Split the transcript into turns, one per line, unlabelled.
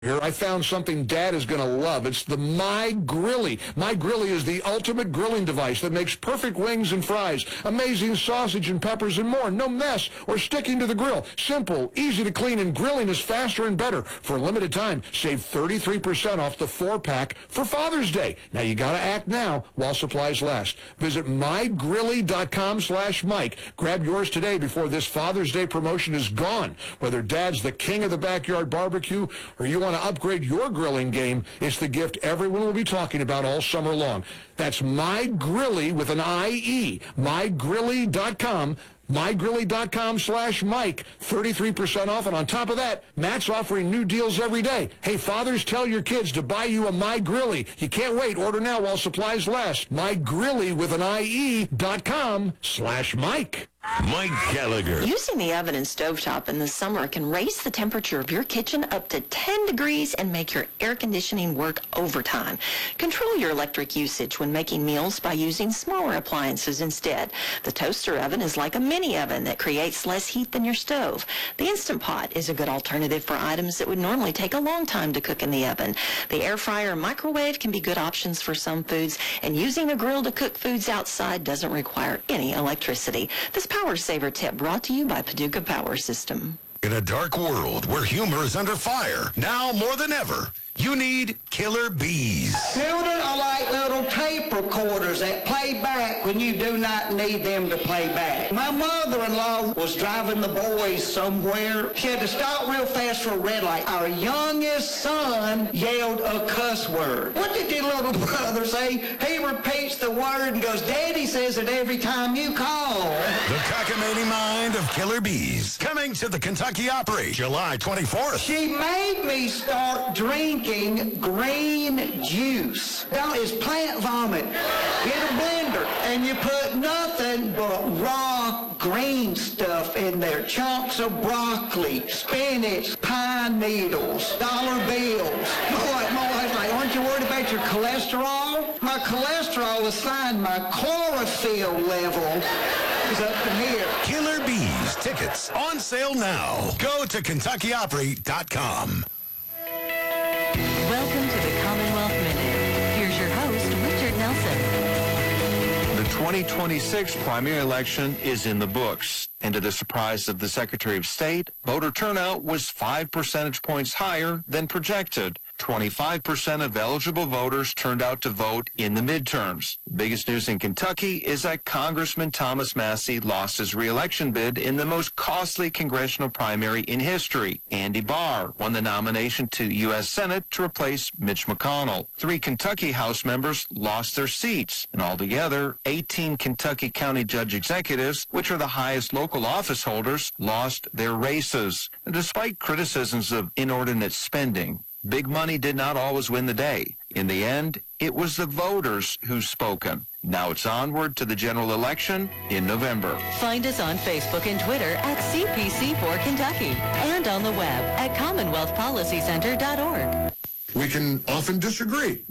Here, I found something Dad is going to love. It's the My Grilly. My Grilly is the ultimate grilling device that makes perfect wings and fries, amazing sausage and peppers and more. No mess or sticking to the grill. Simple, easy to clean, and grilling is faster and better. For a limited time, save 33% off the 4-pack for Father's Day. Now, you got to act now while supplies last. Visit mygrilly.com/Mike. Grab yours today before this Father's Day promotion is gone. Whether Dad's the king of the backyard barbecue or you want to upgrade your grilling game, it's the gift everyone will be talking about all summer long. That's My Grilly with an I-E. mygrilly.com. mygrilly.com/Mike. 33% off. And on top of that, Matt's offering new deals every day. Hey, fathers, tell your kids to buy you a My Grilly. You can't wait. Order now while supplies last. mygrilly with an IE.com/Mike.
Mike Gallagher.
Using the oven and stovetop in the summer can raise the temperature of your kitchen up to 10 degrees and make your air conditioning work overtime. Control your electric usage when making meals by using smaller appliances instead. The toaster oven is like a mini oven that creates less heat than your stove. The Instant Pot is a good alternative for items that would normally take a long time to cook in the oven. The air fryer and microwave can be good options for some foods, and using a grill to cook foods outside doesn't require any electricity. This Power Saver tip brought to you by Paducah Power System.
In a dark world where humor is under fire, now more than ever, you need Killer Bees.
Children are like little tape recorders that play back when you do not need them to play back. My mother-in-law was driving the boys somewhere. She had to stop real fast for a red light. Our youngest son yelled a cuss word. What did your little brother say? He repeats the word and goes, Daddy says it every time you call.
The cockamamie mind of Killer Bees. Coming to the Kentucky Opry, July 24th.
She made me start drinking green juice. Now it's plant vomit. Get a blender and you put nothing but raw green stuff in there. Chunks of broccoli, spinach, pine needles, dollar bills. My wife's like, aren't you worried about your cholesterol? My cholesterol is fine. My chlorophyll level is up to here.
Killer Bees tickets on sale now. Go to KentuckyOpry.com.
Welcome to the Commonwealth Minute. Here's your host, Richard Nelson.
The 2026 primary election is in the books, and to the surprise of the Secretary of State, voter turnout was 5 percentage points higher than projected. 25% of eligible voters turned out to vote in the midterms. The biggest news in Kentucky is that Congressman Thomas Massie lost his re-election bid in the most costly congressional primary in history. Andy Barr won the nomination to the U.S. Senate to replace Mitch McConnell. 3 Kentucky House members lost their seats, and altogether, 18 Kentucky County Judge Executives, which are the highest local office holders, lost their races. And despite criticisms of inordinate spending, big money did not always win the day. In the end, it was the voters who spoken. Now it's onward to the general election in November.
Find us on Facebook and Twitter at CPC4Kentucky and on the web at CommonwealthPolicyCenter.org.
We can often disagree.